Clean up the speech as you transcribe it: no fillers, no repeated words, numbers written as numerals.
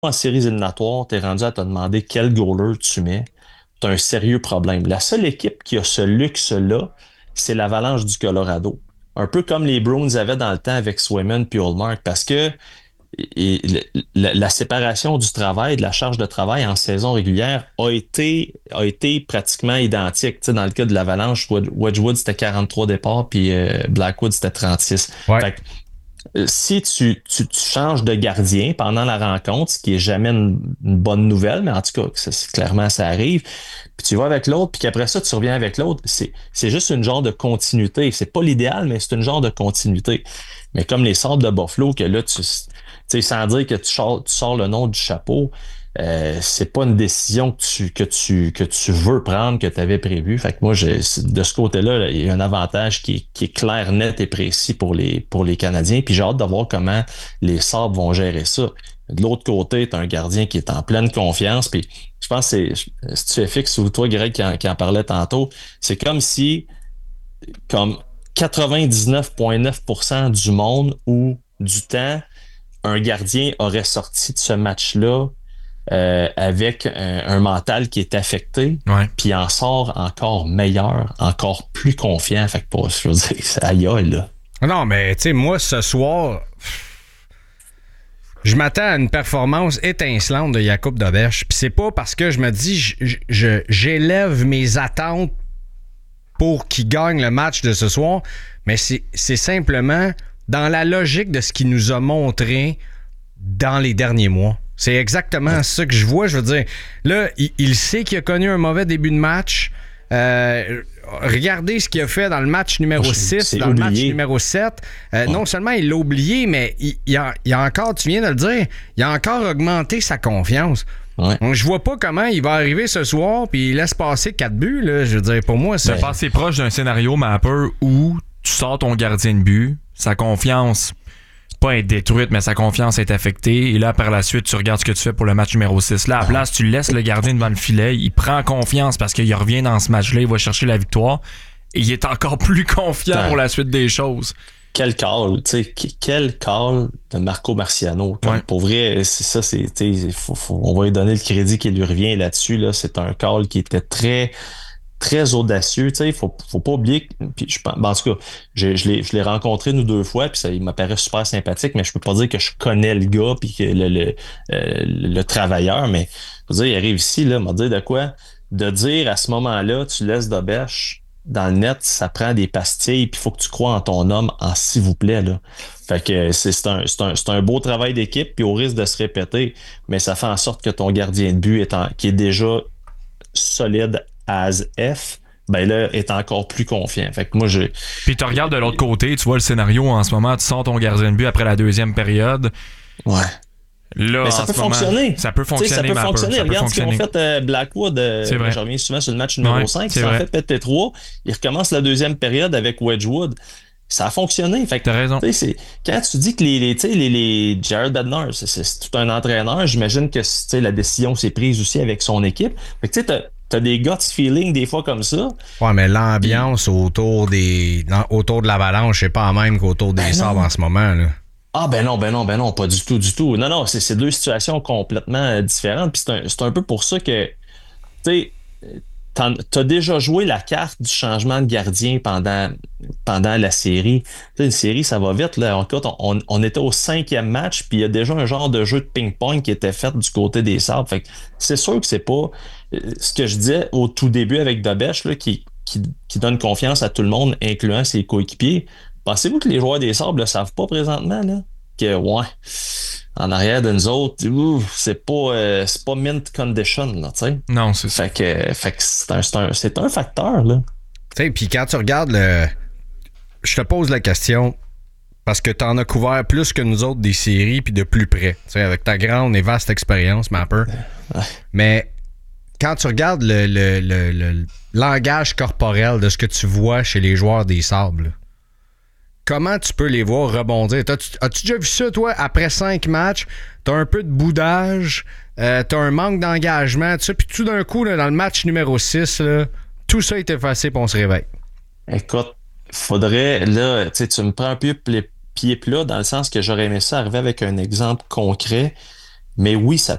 en séries éliminatoires, tu es rendu à te demander quel goaler tu mets. Tu as un sérieux problème. La seule équipe qui a ce luxe-là, c'est l'Avalanche du Colorado. Un peu comme les Bruins avaient dans le temps avec Swayman puis Ullmark, parce que la séparation du travail, de la charge de travail en saison régulière a été pratiquement identique. Tu sais, dans le cas de l'Avalanche, Wedgwood, c'était 43 départs, puis Blackwood, c'était 36. Ouais. Fait que, si tu changes de gardien pendant la rencontre, ce qui est jamais une bonne nouvelle, mais en tout cas, clairement, ça arrive, puis tu vas avec l'autre, puis qu'après ça, tu reviens avec l'autre, c'est juste une genre de continuité. C'est pas l'idéal, mais c'est une genre de continuité. Mais comme les Sabres de Buffalo, que là, tu sais, sans dire que tu sors le nom du chapeau, c'est pas une décision que tu veux prendre, que tu avais prévu. Fait que moi, de ce côté-là, là, il y a un avantage qui est clair, net et précis pour les Canadiens. Puis j'ai hâte de voir comment les Sabres vont gérer ça. De l'autre côté, tu as un gardien qui est en pleine confiance. Puis je pense que si tu es fixe, ou toi, Greg, qui en parlait tantôt, c'est comme si, comme 99,9% du monde ou du temps, un gardien aurait sorti de ce match-là avec un mental qui est affecté, Ouais. puis en sort encore meilleur, encore plus confiant. Fait que je veux dire, c'est aïe aïe, là. Non, mais tu sais, moi, ce soir, je m'attends à une performance étincelante de Jakub Dobeš. Puis c'est pas parce que je me dis, j'élève mes attentes pour qu'il gagne le match de ce soir, mais c'est simplement dans la logique de ce qu'il nous a montré dans les derniers mois. C'est exactement ça que je vois. Je veux dire, là, il sait qu'il a connu un mauvais début de match. Regardez ce qu'il a fait dans le match numéro 6, dans le match numéro 7. Non seulement il l'a oublié, mais il a encore, tu viens de le dire, il a encore augmenté sa confiance. Ouais. Donc, je vois pas comment il va arriver ce soir puis il laisse passer 4 buts. Là. Je veux dire, pour moi, C'est passé proche d'un scénario, Mapper, où tu sors ton gardien de but, sa confiance pas être détruite, mais sa confiance est affectée. Et là, par la suite, tu regardes ce que tu fais pour le match numéro 6. Là, à la place, tu laisses le gardien devant le filet. Il prend confiance parce qu'il revient dans ce match-là. Il va chercher la victoire. Et il est encore plus confiant pour la suite des choses. Quel call, tu sais, quel call de Marco Marciano. Pour vrai, c'est ça, on va lui donner le crédit qui lui revient là-dessus. Là. C'est un call qui était très, très audacieux. Tu sais, faut pas oublier. Puis en tout cas, je l'ai rencontré nous 2 fois, puis il m'apparaît super sympathique, mais je peux pas dire que je connais le gars puis que le travailleur, mais je veux dire, il arrive ici, là, m'a dit de quoi? De dire à ce moment-là, tu laisses Dobeš dans le net, ça prend des pastilles, puis il faut que tu crois en ton homme, en s'il vous plaît, là. Fait que c'est un beau travail d'équipe, puis au risque de se répéter, mais ça fait en sorte que ton gardien de but qui est déjà solide as F, ben là, est encore plus confiant. Fait que moi, Puis tu regardes de l'autre côté, tu vois le scénario en ce moment, tu sors ton gardien de but après la deuxième période. Ouais. Là, mais ça peut fonctionner. Ça peut fonctionner. Ça peut fonctionner. Regarde ce qu'ils ont fait Blackwood. Je reviens souvent sur le match numéro 5. Ils ont fait péter 3. Ils recommencent la deuxième période avec Wedgwood. Ça a fonctionné. Fait que, t'as raison. Quand tu dis que les Jared Bednar, c'est tout un entraîneur, j'imagine que la décision s'est prise aussi avec son équipe. Fait que tu sais, t'as des guts feeling des fois comme ça. Ouais, mais l'ambiance autour de l'Avalanche, c'est pas la même qu'autour des Sabres en ce moment, là. Ah ben non, pas du tout, du tout. Non, c'est 2 situations complètement différentes. Puis c'est un peu pour ça que, tu sais, t'as déjà joué la carte du changement de gardien pendant la série. Tu sais, une série, ça va vite, là. On était au 5e match, puis il y a déjà un genre de jeu de ping-pong qui était fait du côté des Sabres. Fait que c'est sûr que c'est pas ce que je disais au tout début avec Dobeš, là, qui donne confiance à tout le monde, incluant ses coéquipiers. Pensez-vous que les joueurs des Sabres le savent pas présentement, là? Que, en arrière de nous autres, c'est pas mint condition, là, tu sais. Non, c'est ça. Fait que c'est un facteur, là. Tu sais, puis quand tu regardes je te pose la question, parce que t'en as couvert plus que nous autres des séries, puis de plus près, tu sais, avec ta grande et vaste expérience, Mapper. Ouais. Mais quand tu regardes le langage corporel de ce que tu vois chez les joueurs des Sabres, là, comment tu peux les voir rebondir? As-tu déjà vu ça, toi, après 5 matchs? T'as un peu de boudage, t'as un manque d'engagement, tout ça, puis tout d'un coup, là, dans le match numéro 6, là, tout ça est effacé, puis on se réveille. Écoute, faudrait, là, tu me prends un peu les pieds plats, dans le sens que j'aurais aimé ça arriver avec un exemple concret, mais oui, ça